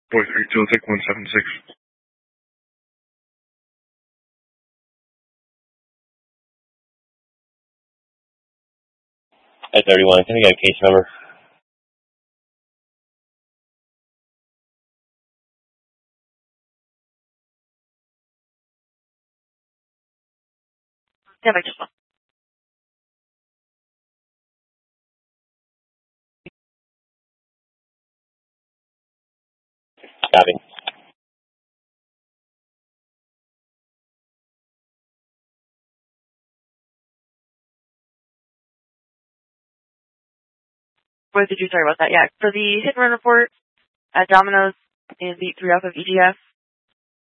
Boy 3, Jilzik 176. At 31, can I get a case number? Yeah, I just one. Copy. What did you, sorry about that? Yeah, so the hit and run report at Domino's is the 3 off of EGF.